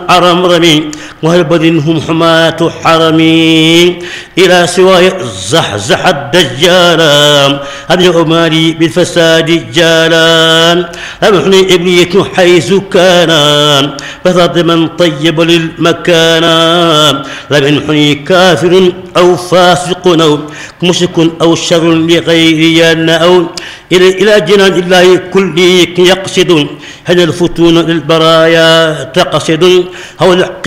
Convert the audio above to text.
أرمرمي وهل بدنهم حماة حرمي إلى سواي زحزح الدجال أبي أمالي بالفساد جالا أمحني ابنية حيث كان فضد من طيب للمكان لم ينحني كافر أو فاسق أو مشرك أو شر لغيري أو إلى جنان الله كل يقصد هل الفتون للبرايا تقصد هو